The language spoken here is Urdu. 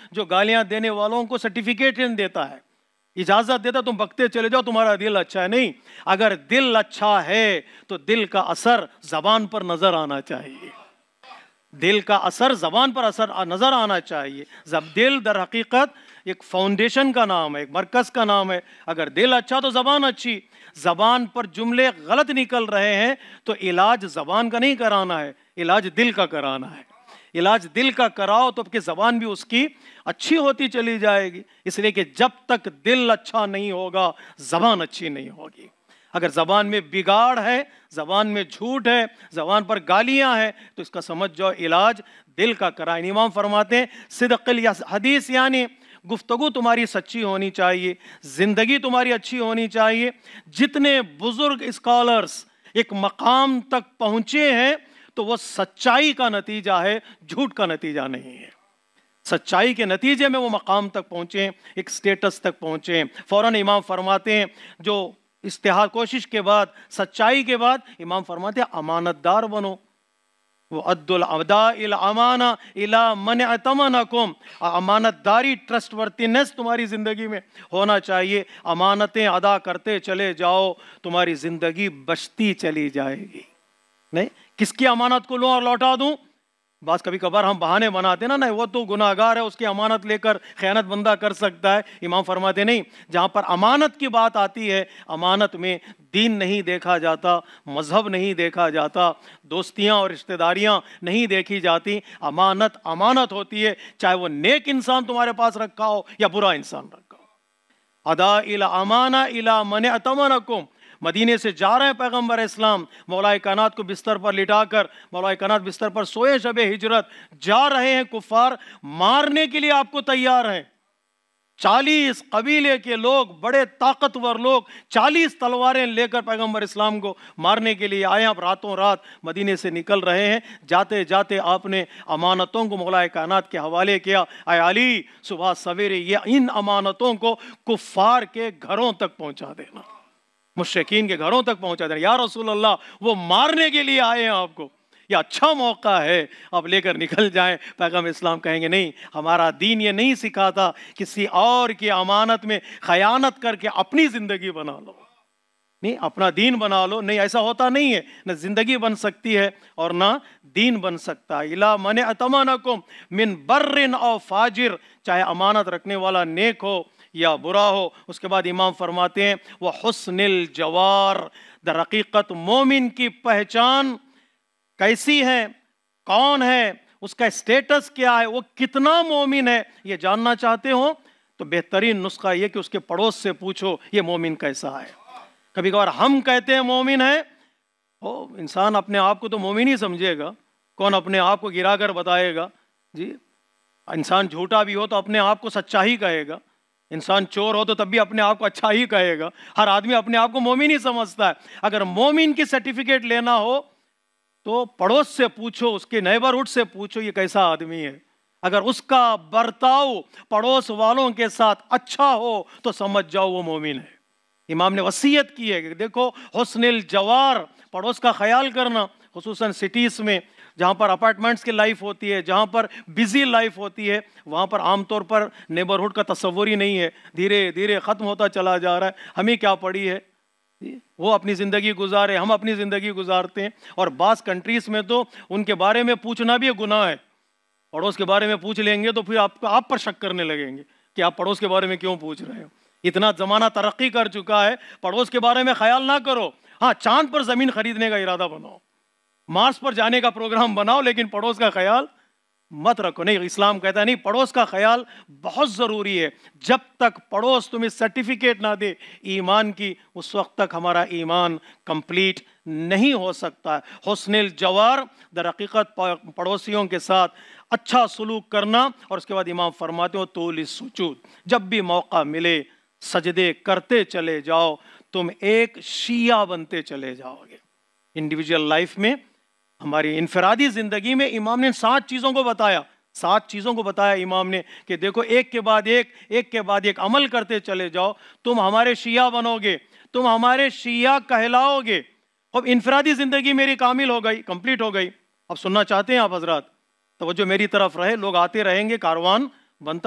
جو گالیاں دینے والوں کو سرٹیفکیٹ دیتا ہے، اجازت دیتا تم بکتے چلے جاؤ تمہارا دل اچھا ہے. نہیں، اگر دل اچھا ہے تو دل کا اثر زبان پر نظر آنا چاہیے. دل کا اثر زبان پر نظر آنا چاہیے. دل در حقیقت ایک فاؤنڈیشن کا نام ہے، ایک مرکز کا نام ہے. اگر دل اچھا تو زبان اچھی. زبان پر جملے غلط نکل رہے ہیں تو علاج زبان کا نہیں کرانا ہے، علاج دل کا کرانا ہے. علاج دل کا کراؤ تو کہ زبان بھی اس کی اچھی ہوتی چلی جائے گی. اس لیے کہ جب تک دل اچھا نہیں ہوگا زبان اچھی نہیں ہوگی. اگر زبان میں بگاڑ ہے، زبان میں جھوٹ ہے، زبان پر گالیاں ہیں، تو اس کا سمجھ جاؤ علاج دل کا کرائیں. امام فرماتے ہیں صدق الحدیث یعنی گفتگو تمہاری سچی ہونی چاہیے، زندگی تمہاری اچھی ہونی چاہیے. جتنے بزرگ اسکالرز ایک مقام تک پہنچے ہیں تو وہ سچائی کا نتیجہ ہے، جھوٹ کا نتیجہ نہیں ہے. سچائی کے نتیجے میں وہ مقام تک پہنچے ہیں، ایک سٹیٹس تک پہنچے ہیں. فوراً امام فرماتے ہیں جو استحاد کوشش کے بعد، سچائی کے بعد، امام فرماتے ہیں امانت دار بنو. وہ عد الاداء الامانہ الی من ائتمنکم، امانت داری، ٹرسٹ ورتھینس تمہاری زندگی میں ہونا چاہیے. امانتیں ادا کرتے چلے جاؤ، تمہاری زندگی بچتی چلی جائے گی. نہیں کس کی امانت کو لوں اور لوٹا دوں؟ بعض کبھی کبھار ہم بہانے بناتے ہیں نا، وہ تو گناہ گار ہے، اس کی امانت لے کر خیانت بندہ کر سکتا ہے. امام فرماتے نہیں، جہاں پر امانت کی بات آتی ہے، امانت میں دین نہیں دیکھا جاتا، مذہب نہیں دیکھا جاتا، دوستیاں اور رشتہ داریاں نہیں دیکھی جاتی. امانت امانت ہوتی ہے، چاہے وہ نیک انسان تمہارے پاس رکھا ہو یا برا انسان رکھا ہو. ادا الامانہ الی من ائتمنکم. مدینے سے جا رہے ہیں پیغمبر اسلام، مولا کائنات کو بستر پر لٹا کر، مولا کائنات بستر پر سوئے شب ہجرت، جا رہے ہیں. کفار مارنے کے لیے آپ کو تیار ہیں. 40 قبیلے کے لوگ، بڑے طاقتور لوگ، 40 تلواریں لے کر پیغمبر اسلام کو مارنے کے لیے آئے ہیں. آپ راتوں رات مدینے سے نکل رہے ہیں. جاتے جاتے آپ نے امانتوں کو مولا کائنات کے حوالے کیا. اے علی، صبح سویرے یہ ان امانتوں کو کفار کے گھروں تک پہنچا دینا، مشرکین کے گھروں تک پہنچا دینا. یا رسول اللہ، وہ مارنے کے لیے آئے ہیں آپ کو، یہ اچھا موقع ہے، آپ لے کر نکل جائیں. پیغمبر اسلام کہیں گے نہیں، ہمارا دین یہ نہیں سکھاتا کسی اور کی امانت میں خیانت کر کے اپنی زندگی بنا لو. نہیں، اپنا دین بنا لو. نہیں، ایسا ہوتا نہیں ہے. نہ زندگی بن سکتی ہے اور نہ دین بن سکتا. الا من ائتمنکم من بر او فاجر، چاہے امانت رکھنے والا نیک ہو یا برا ہو. اس کے بعد امام فرماتے ہیں وہ حسن الجوار. در حقیقت مومن کی پہچان کیسی ہے، کون ہے، اس کا اسٹیٹس کیا ہے، وہ کتنا مومن ہے، یہ جاننا چاہتے ہو تو بہترین نسخہ یہ کہ اس کے پڑوس سے پوچھو یہ مومن کیسا ہے. کبھی کبھار ہم کہتے ہیں مومن ہے، انسان اپنے آپ کو تو مومن ہی سمجھے گا، کون اپنے آپ کو گرا کر بتائے گا. جی، انسان جھوٹا بھی ہو تو اپنے آپ کو سچا ہی کہے گا، انسان چور ہو تو تب بھی اپنے آپ کو اچھا ہی کہے گا. ہر آدمی اپنے آپ کو مومن ہی سمجھتا ہے. اگر مومن کی سرٹیفکیٹ لینا ہو تو پڑوس سے پوچھو، اس کے نیبرہڈ سے پوچھو یہ کیسا آدمی ہے. اگر اس کا برتاؤ پڑوس والوں کے ساتھ اچھا ہو تو سمجھ جاؤ وہ مومن ہے. امام نے وصیت کی ہے کہ دیکھو حسن الجوار، پڑوس کا خیال کرنا، خصوصاً سٹیز میں جہاں پر اپارٹمنٹس کی لائف ہوتی ہے، جہاں پر بزی لائف ہوتی ہے، وہاں پر عام طور پر نیبرہڈ کا تصور ہی نہیں ہے، دھیرے دھیرے ختم ہوتا چلا جا رہا ہے. ہمیں کیا پڑی ہے، وہ اپنی زندگی گزارے، ہم اپنی زندگی گزارتے ہیں. اور بعض کنٹریز میں تو ان کے بارے میں پوچھنا بھی گناہ ہے. پڑوس کے بارے میں پوچھ لیں گے تو پھر آپ پر شک کرنے لگیں گے کہ آپ پڑوس کے بارے میں کیوں پوچھ رہے ہو. اتنا زمانہ ترقی کر چکا ہے، پڑوس کے بارے میں خیال نہ کرو. ہاں، چاند پر زمین خریدنے کا ارادہ بناؤ، مارس پر جانے کا پروگرام بناؤ، لیکن پڑوس کا خیال مت رکھو. نہیں، اسلام کہتا ہے نہیں، پڑوس کا خیال بہت ضروری ہے. جب تک پڑوس تمہیں سرٹیفکیٹ نہ دے ایمان کی، اس وقت تک ہمارا ایمان کمپلیٹ نہیں ہو سکتا. حسن الجوار، در حقیقت پڑوسیوں کے ساتھ اچھا سلوک کرنا. اور اس کے بعد امام فرماتے ہو طول السجود، جب بھی موقع ملے سجدے کرتے چلے جاؤ، تم ایک شیعہ بنتے چلے جاؤ گے. انڈیویجول لائف میں، ہماری انفرادی زندگی میں امام نے 7 چیزوں کو بتایا، 7 چیزوں کو بتایا امام نے کہ دیکھو ایک کے بعد ایک، ایک کے بعد ایک عمل کرتے چلے جاؤ، تم ہمارے شیعہ بنو گے، تم ہمارے شیعہ کہلاؤ گے. اب انفرادی زندگی میری کامل ہو گئی، کمپلیٹ ہو گئی. اب سننا چاہتے ہیں آپ حضرات؟ توجہ میری طرف رہے، لوگ آتے رہیں گے، کاروان بنتا